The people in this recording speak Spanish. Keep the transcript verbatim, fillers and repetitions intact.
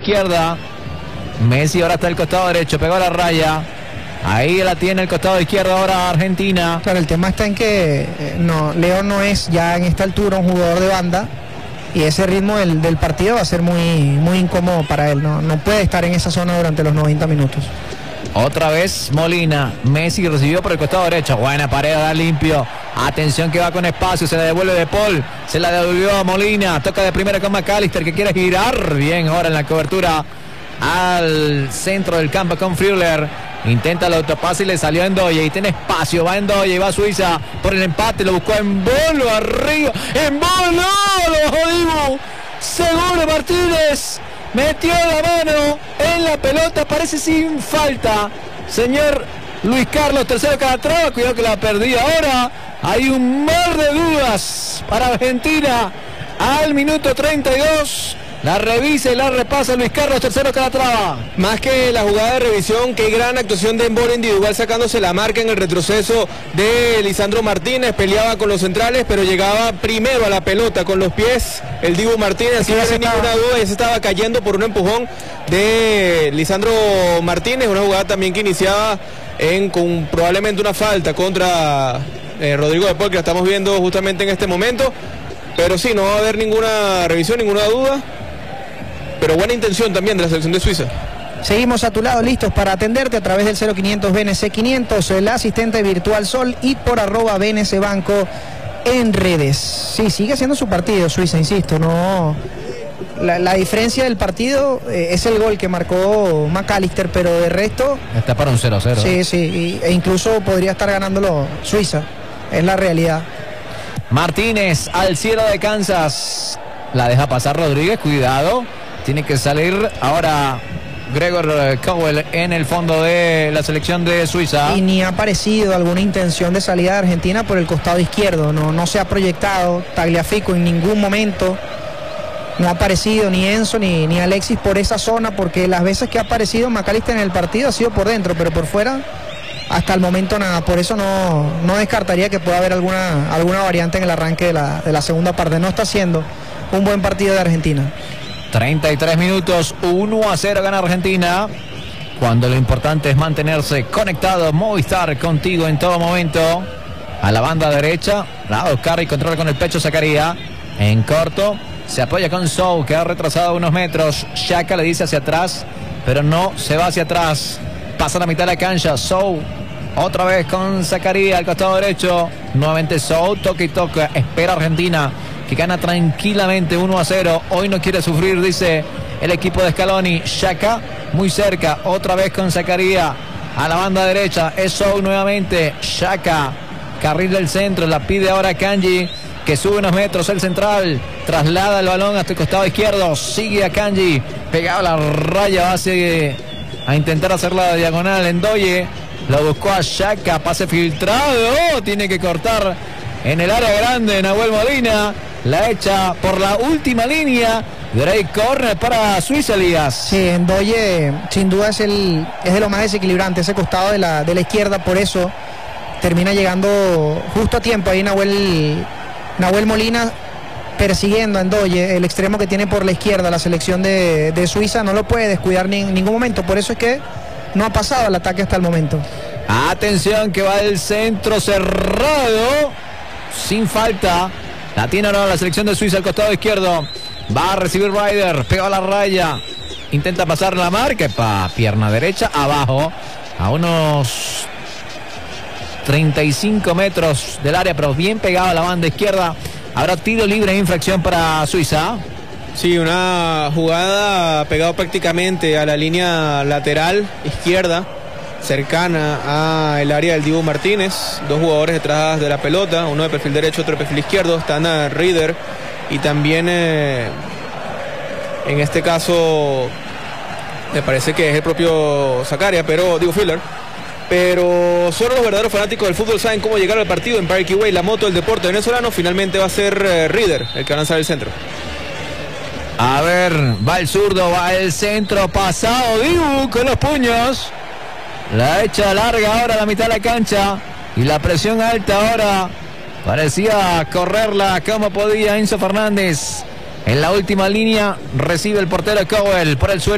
izquierda. Messi ahora está el costado derecho, pegó a la raya. Ahí la tiene el costado izquierdo ahora Argentina. Claro, el tema está en que eh, no, Leo no es ya en esta altura un jugador de banda. Y ese ritmo del, del partido va a ser muy, muy incómodo para él. No, no puede estar en esa zona durante los noventa minutos. Otra vez Molina. Messi recibió por el costado derecho. Buena pared, da limpio. Atención que va con espacio. Se la devuelve De Paul. Se la devolvió a Molina. Toca de primera con McAllister que quiere girar. Bien ahora en la cobertura al centro del campo con Freuler. Intenta el autopase y le salió a Ndoye. Y tiene espacio. Va Ndoye y va a Suiza por el empate. Lo buscó en bolo arriba. En bolo. Lo jodimos. Seguro Martínez. Metió la mano en la pelota. Parece sin falta. Señor Luis Carlos, tercero Calatrava. Cuidado que la perdí ahora. Hay un mar de dudas para Argentina. Al minuto treinta y dos. La revisa y la repasa Luis Carlos, tercero Calatrava. Más que la jugada de revisión, qué gran actuación de Embolo individual sacándose la marca en el retroceso de Lisandro Martínez. Peleaba con los centrales, pero llegaba primero a la pelota con los pies el Dibu Martínez. Así sin ninguna duda, ya se estaba cayendo por un empujón de Lisandro Martínez. Una jugada también que iniciaba en, con probablemente una falta contra eh, Rodrigo De Paul, que la estamos viendo justamente en este momento. Pero sí, no va a haber ninguna revisión, ninguna duda. Pero buena intención también de la selección de Suiza. Seguimos a tu lado, listos para atenderte a través del cero quinientos B N C quinientos, el asistente virtual Sol, y por arroba B N C Banco en redes. Sí, sigue haciendo su partido Suiza, insisto, no... La, la diferencia del partido eh, es el gol que marcó McAllister, pero de resto... Está para un cero a cero. Sí, sí, y, e incluso podría estar ganándolo Suiza, es la realidad. Martínez al cielo de Kansas. La deja pasar Rodríguez, cuidado. Tiene que salir ahora Gregor Cowell en el fondo de la selección de Suiza. Y ni ha aparecido alguna intención de salida de Argentina por el costado izquierdo. No, no se ha proyectado Tagliafico en ningún momento. No ha aparecido ni Enzo ni, ni Alexis por esa zona, porque las veces que ha aparecido McAllister en el partido ha sido por dentro, pero por fuera hasta el momento nada. Por eso no, no descartaría que pueda haber alguna, alguna variante en el arranque de la, de la segunda parte. No está siendo un buen partido de Argentina. treinta y tres minutos, uno a cero gana Argentina. Cuando lo importante es mantenerse conectado, Movistar contigo en todo momento. A la banda derecha, Lado Carri controla con el pecho Zakaria. En corto, se apoya con Sou, que ha retrasado unos metros. Xhaka le dice hacia atrás, pero no se va hacia atrás. Pasa la mitad de la cancha, Sou. Otra vez con Zakaria al costado derecho. Nuevamente Sou, toca y toca. Espera Argentina, que gana tranquilamente uno a cero. Hoy no quiere sufrir, dice el equipo de Scaloni. Xhaka muy cerca, otra vez con Zakaria a la banda derecha. Es Sou nuevamente. Xhaka, carril del centro, la pide ahora Kanji, que sube unos metros el central. Traslada el balón hasta el costado izquierdo. Sigue a Kanji, pegado a la raya, va a, a intentar hacer la diagonal. Ndoye lo buscó a Xhaka, pase filtrado. Tiene que cortar en el área grande Nahuel Molina. La echa por la última línea. Drake corner para Suiza, Elías. Sí, Ndoye sin duda es, el, es de lo más desequilibrante, ese costado de la, de la izquierda. Por eso termina llegando justo a tiempo ahí Nahuel, Nahuel Molina persiguiendo a Ndoye, el extremo que tiene por la izquierda la selección de, de Suiza. No lo puede descuidar ni en ningún momento. Por eso es que no ha pasado el ataque hasta el momento. Atención que va el centro cerrado, sin falta. La tiene ahora la selección de Suiza al costado izquierdo. Va a recibir Ryder, pega a la raya. Intenta pasar la marca, pa, pierna derecha, abajo. A unos treinta y cinco metros del área, pero bien pegado a la banda izquierda. Habrá tiro libre e infracción para Suiza. Sí, una jugada pegado prácticamente a la línea lateral izquierda, cercana al área del Dibu Martínez. Dos jugadores detrás de la pelota, uno de perfil derecho, otro de perfil izquierdo. Están a Ryder y también eh, en este caso me parece que es el propio Zakaria, pero digo Fuller. Pero solo los verdaderos fanáticos del fútbol saben cómo llegar al partido en Parque Güell, la moto del deporte venezolano. Finalmente va a ser eh, Ryder el que va a lanzar el centro. A ver, va el zurdo, va el centro, pasado Dibu con los puños. La echa larga ahora a la mitad de la cancha. Y la presión alta ahora. Parecía correrla como podía Enzo Fernández. En la última línea recibe el portero Cowell por el suelo.